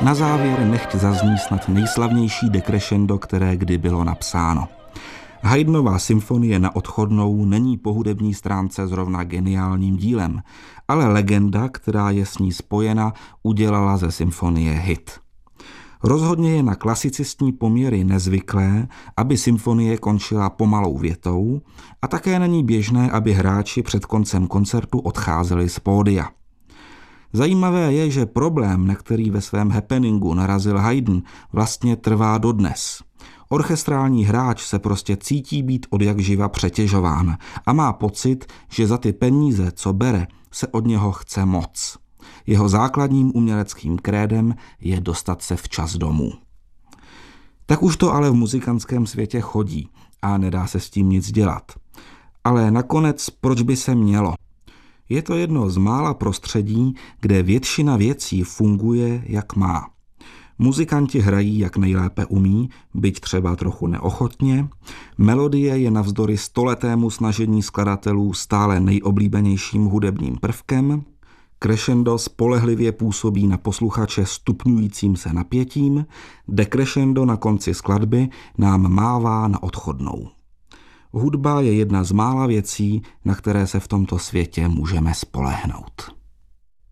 Na závěr nechť zazní snad nejslavnější decrescendo, které kdy bylo napsáno. Haydnova symfonie na odchodnou není po hudební stránce zrovna geniálním dílem, ale legenda, která je s ní spojena, udělala ze symfonie hit. Rozhodně je na klasicistní poměry nezvyklé, aby symfonie končila pomalou větou, a také není běžné, aby hráči před koncem koncertu odcházeli z pódia. Zajímavé je, že problém, na který ve svém happeningu narazil Haydn, vlastně trvá dodnes. Orchestrální hráč se prostě cítí být odjakživa přetěžován a má pocit, že za ty peníze, co bere, se od něho chce moc. Jeho základním uměleckým krédem je dostat se včas domů. Tak už to ale v muzikantském světě chodí a nedá se s tím nic dělat. Ale nakonec proč by se mělo? Je to jedno z mála prostředí, kde většina věcí funguje, jak má. Muzikanti hrají, jak nejlépe umí, byť třeba trochu neochotně. Melodie je navzdory stoletému snažení skladatelů stále nejoblíbenějším hudebním prvkem. Crescendo spolehlivě působí na posluchače stupňujícím se napětím. Decrescendo na konci skladby nám mává na odchodnou. Hudba je jedna z mála věcí, na které se v tomto světě můžeme spolehnout.